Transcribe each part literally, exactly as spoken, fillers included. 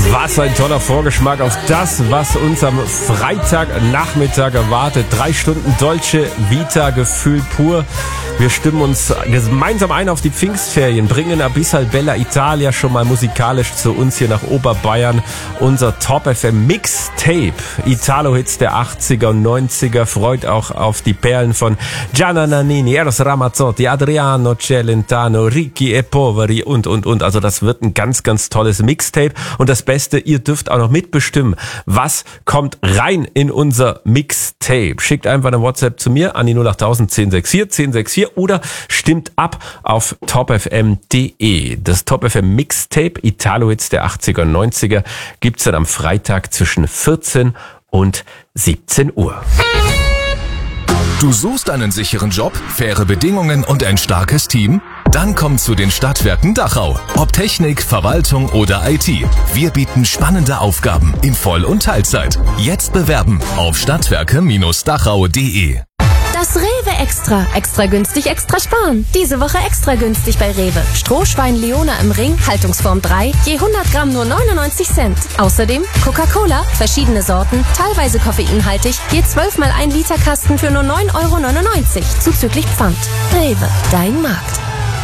Was ein toller Vorgeschmack auf das, was uns am Freitagnachmittag erwartet. Drei Stunden Dolce Vita, Gefühl pur. Wir stimmen uns gemeinsam ein auf die Pfingstferien, bringen Abyssal Bella Italia schon mal musikalisch zu uns hier nach Oberbayern. Unser Top F M Mixtape, Italo-Hits der achtziger und neunziger, freut auch auf die Perlen von Gianna Nannini, Eros Ramazzotti, Adriano Celentano, Ricchi e Poveri und, und, und. Also das wird ein ganz, ganz tolles Mixtape. Und das Beste, ihr dürft auch noch mitbestimmen, was kommt rein in unser Mixtape. Schickt einfach eine WhatsApp zu mir an die null acht tausend zehn sechs vier zehn sechs vier oder stimmt ab auf top f m punkt d e. Das Top F M Mixtape Italo-Hits der achtziger und neunziger gibt's dann am Freitag zwischen vierzehn und siebzehn Uhr. Du suchst einen sicheren Job, faire Bedingungen und ein starkes Team? Dann komm zu den Stadtwerken Dachau. Ob Technik, Verwaltung oder I T. Wir bieten spannende Aufgaben in Voll- und Teilzeit. Jetzt bewerben auf stadtwerke Bindestrich dachau punkt de. Das Rewe Extra. Extra günstig, extra sparen. Diese Woche extra günstig bei Rewe. Strohschwein Leona im Ring, Haltungsform drei, je hundert Gramm nur neunundneunzig Cent. Außerdem Coca-Cola, verschiedene Sorten, teilweise koffeinhaltig, je zwölf mal ein Liter Kasten für nur neun Euro neunundneunzig, zuzüglich Pfand. Rewe, dein Markt.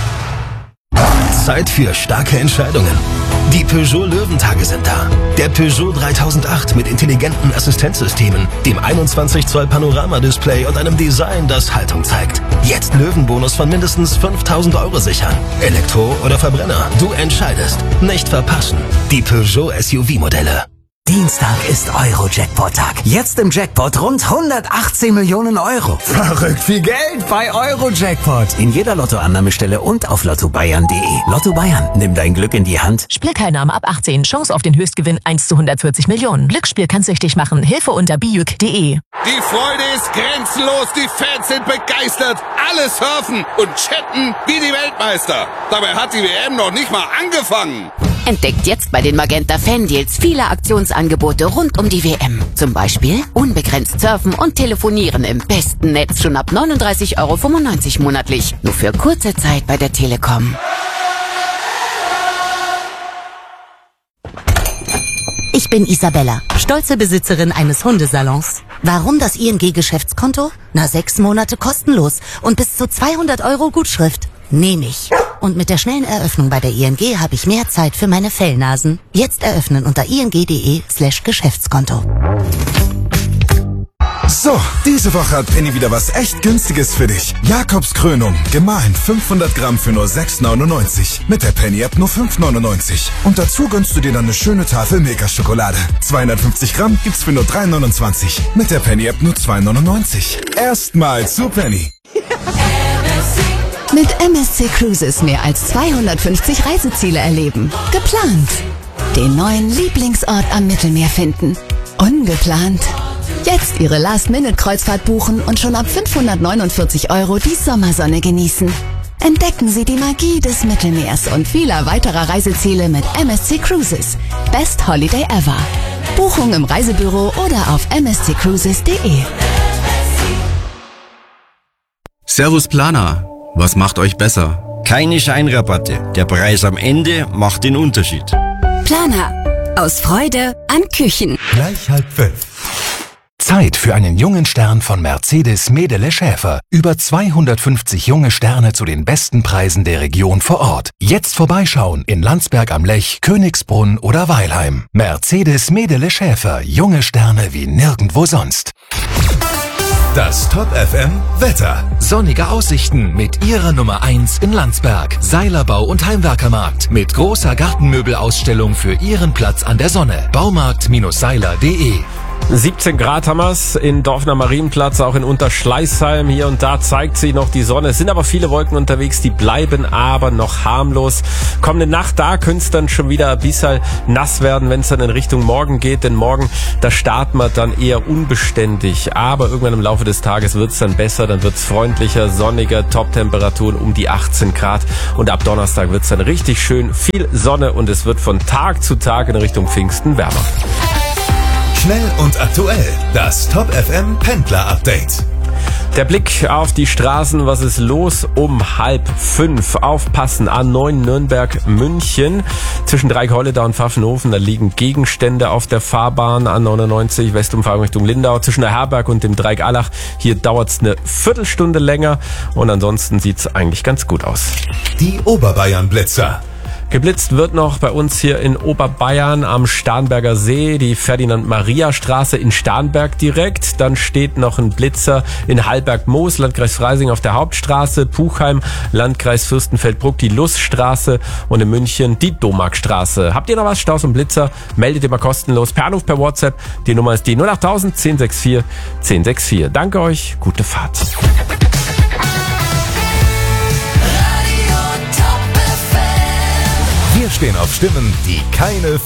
Zeit für starke Entscheidungen. Die Peugeot Löwentage sind da. Der Peugeot dreitausendacht mit intelligenten Assistenzsystemen, dem einundzwanzig Zoll Panoramadisplay und einem Design, das Haltung zeigt. Jetzt Löwenbonus von mindestens fünftausend Euro sichern. Elektro oder Verbrenner, du entscheidest. Nicht verpassen. Die Peugeot S U V-Modelle. Dienstag ist Euro-Jackpot-Tag. Jetzt im Jackpot rund hundertachtzehn Millionen Euro. Verrückt viel Geld bei Euro-Jackpot. In jeder Lottoannahmestelle und auf lotto bayern punkt de. Lotto Bayern, nimm dein Glück in die Hand. Spielteilnahme ab achtzehn. Chance auf den Höchstgewinn eins zu hundertvierzig Millionen. Glücksspiel kann süchtig machen. Hilfe unter biuk punkt de. Die Freude ist grenzenlos. Die Fans sind begeistert. Alle surfen und chatten wie die Weltmeister. Dabei hat die W M noch nicht mal angefangen. Entdeckt jetzt bei den Magenta Fan Deals viele Aktionsangebote rund um die W M. Zum Beispiel unbegrenzt surfen und telefonieren im besten Netz schon ab neununddreißig Euro fünfundneunzig monatlich. Nur für kurze Zeit bei der Telekom. Ich bin Isabella, stolze Besitzerin eines Hundesalons. Warum das I N G-Geschäftskonto? Na, sechs Monate kostenlos und bis zu zweihundert Euro Gutschrift. Nehme ich. Und mit der schnellen Eröffnung bei der I N G habe ich mehr Zeit für meine Fellnasen. Jetzt eröffnen unter ing punkt de slash Geschäftskonto. So, diese Woche hat Penny wieder was echt Günstiges für dich. Jakobskrönung, gemahlen fünfhundert Gramm für nur sechs neunundneunzig. Mit der Penny-App nur fünf neunundneunzig. Und dazu gönnst du dir dann eine schöne Tafel Milka-Schokolade. zweihundertfünfzig Gramm gibt's für nur drei neunundzwanzig. Mit der Penny-App nur zwei neunundneunzig. Erstmal zu Penny. Mit M S C Cruises mehr als zweihundertfünfzig Reiseziele erleben. Geplant. Den neuen Lieblingsort am Mittelmeer finden. Ungeplant. Jetzt Ihre Last-Minute-Kreuzfahrt buchen und schon ab fünfhundertneunundvierzig Euro die Sommersonne genießen. Entdecken Sie die Magie des Mittelmeers und vieler weiterer Reiseziele mit M S C Cruises. Best Holiday ever. Buchung im Reisebüro oder auf m s c cruises punkt de. Servus Planer. Was macht euch besser? Keine Scheinrabatte. Der Preis am Ende macht den Unterschied. Planer. Aus Freude an Küchen. Gleich halb fünf. Zeit für einen jungen Stern von Mercedes Medele Schäfer. Über zweihundertfünfzig junge Sterne zu den besten Preisen der Region vor Ort. Jetzt vorbeischauen in Landsberg am Lech, Königsbrunn oder Weilheim. Mercedes Medele Schäfer. Junge Sterne wie nirgendwo sonst. Das Top F M Wetter. Sonnige Aussichten mit Ihrer Nummer eins in Landsberg. Seilerbau und Heimwerkermarkt mit großer Gartenmöbelausstellung für Ihren Platz an der Sonne. Baumarkt Seiler punkt de. siebzehn Grad haben wir's in Dorfner Marienplatz, auch in Unterschleißheim. Hier und da zeigt sich noch die Sonne. Es sind aber viele Wolken unterwegs, die bleiben aber noch harmlos. Kommende Nacht, da könnte es dann schon wieder ein bisschen nass werden, wenn es dann in Richtung Morgen geht. Denn morgen, da starten wir dann eher unbeständig. Aber irgendwann im Laufe des Tages wird es dann besser, dann wird es freundlicher, sonniger, Top-Temperaturen um die achtzehn Grad. Und ab Donnerstag wird es dann richtig schön viel Sonne und es wird von Tag zu Tag in Richtung Pfingsten wärmer. Schnell und aktuell. Das Top F M Pendler Update. Der Blick auf die Straßen, was ist los um halb fünf? Aufpassen, A neun Nürnberg, München. Zwischen Dreieck-Holleda und Pfaffenhofen, da liegen Gegenstände auf der Fahrbahn. A neunundneunzig, Westumfahrung Richtung Lindau. Zwischen der Herberg und dem Dreieck Allach, hier dauert's eine Viertelstunde länger. Und ansonsten sieht's eigentlich ganz gut aus. Die Oberbayern-Blitzer. Geblitzt wird noch bei uns hier in Oberbayern am Starnberger See, die Ferdinand-Maria-Straße in Starnberg direkt. Dann steht noch ein Blitzer in Hallberg-Moos, Landkreis Freising auf der Hauptstraße, Puchheim, Landkreis Fürstenfeldbruck, die Lussstraße und in München die Domarkstraße. Habt ihr noch was, Staus und Blitzer? Meldet ihr mal kostenlos per Anruf, per WhatsApp. Die Nummer ist die null acht null null eins null sechs vier eins null sechs vier. Danke euch, gute Fahrt. Wir stehen auf Stimmen, die keine